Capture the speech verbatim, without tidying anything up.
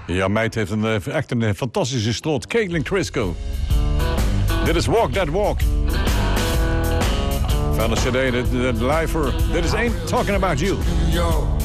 Ja, meid heeft een, echt een fantastische strot. Caitlin Crisco. Dit is Walk That Walk. Van de C D, de, de, de live. Dit is Ain't Talking About You.